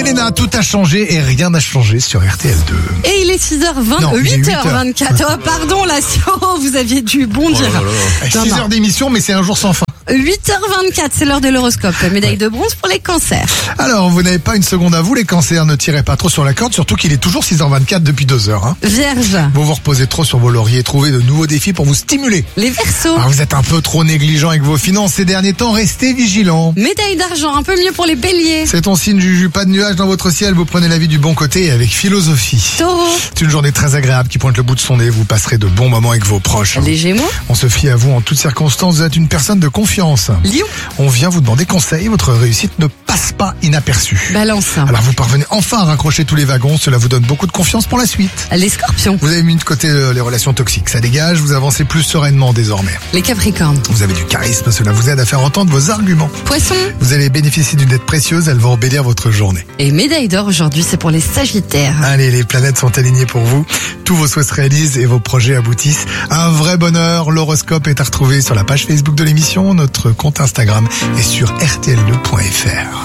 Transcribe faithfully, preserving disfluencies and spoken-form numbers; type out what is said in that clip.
Elena, tout a changé et rien n'a changé sur R T L deux. Et il est six heures vingt, Non, il est huit heures vingt-quatre. Oh, pardon, là, oh, vous aviez dû bondir. Oh là là. six heures d'émission, mais c'est un jour sans fin. huit heures vingt-quatre, c'est l'heure de l'horoscope. Médaille de bronze pour les cancers. Alors, vous n'avez pas une seconde à vous, les cancers, ne tirez pas trop sur la corde, surtout qu'il est toujours six heures vingt-quatre depuis deux heures. Hein. Vierge. Vous vous reposez trop sur vos lauriers, trouvez de nouveaux défis pour vous stimuler. Les Verseaux. Alors, vous êtes un peu trop négligent avec vos finances ces derniers temps, restez vigilants. Médaille d'argent, un peu mieux pour les Béliers. C'est ton signe, Juju, pas de nuages dans votre ciel, vous prenez la vie du bon côté et avec philosophie. Taureau. C'est une journée très agréable qui pointe le bout de son nez, vous passerez de bons moments avec vos proches. Les Gémeaux. On se fie à vous en toutes circonstances, vous êtes une personne de confiance. Lion. On vient vous demander conseil, votre réussite ne passe pas inaperçue. Balance. Alors vous parvenez enfin à raccrocher tous les wagons, cela vous donne beaucoup de confiance pour la suite. Les Scorpions. Vous avez mis de côté euh, les relations toxiques, ça dégage, vous avancez plus sereinement désormais. Les Capricornes. Vous avez du charisme, cela vous aide à faire entendre vos arguments. Poissons. Vous allez bénéficier d'une aide précieuse, elle va embellir votre journée. Et médaille d'or aujourd'hui, c'est pour les Sagittaires. Allez, les planètes sont alignées pour vous, tous vos souhaits se réalisent et vos projets aboutissent. Un vrai bonheur, l'horoscope est à retrouver sur la page Facebook de l'émission, notre compte Instagram et sur R T L deux point F R.